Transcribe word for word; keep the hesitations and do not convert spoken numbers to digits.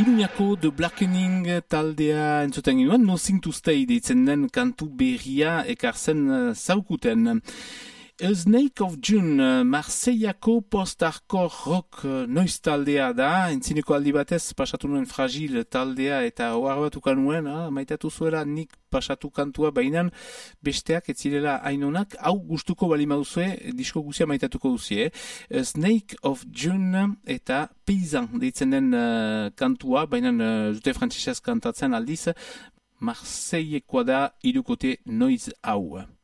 Iruñako The Blackening taldea entzuten ginoen, Nothing to Stay deitzen den kantu berria ekartzen uh, zaukuten. A Snake of June, uh, Marseillako post-hardcore rock uh, noiz taldea da, entzineko aldi batez pasatu nuen Fragile taldea eta ohar batukan nuen, ah, maitatu zuela nik pasatu kantua bainan besteak etzirela hainonak, hau gustuko bali mauzue, disko guzia maitatuko duzie. A Snake of June eta Paysan deitzen den uh, kantua, bainan uh, zute frantzesez kantatzen aldiz, Marseillekoa da irukote noiz hau.